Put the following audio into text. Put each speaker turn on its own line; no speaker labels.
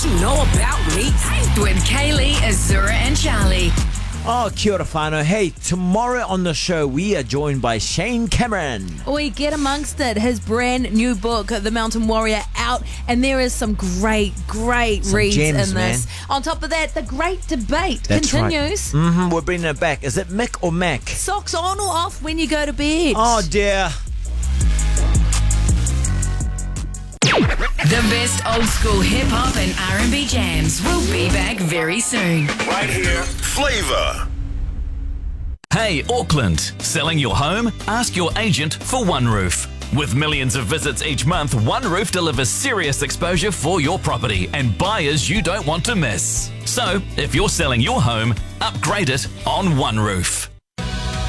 know about me?
With Kaylee, Azura and Charlie.
Oh, kia ora whānau. Hey, tomorrow on the show, we are joined by Shane Cameron.
We get amongst it. His brand new book, The Mountain Warrior, out, and there is some great reads
gems,
in this.
man.
On top of that, the great debate
That's
continues.
Right. We're bringing it back. Is it Mick or Mac?
Socks on or off when you go to bed?
Oh, dear.
The best old school hip hop and R&B jams will be back very soon.
Right here, Flavor.
Hey, Auckland, selling your home? Ask your agent for One Roof. With millions of visits each month, One Roof delivers serious exposure for your property and buyers you don't want to miss. So, if you're selling your home, upgrade it on One Roof.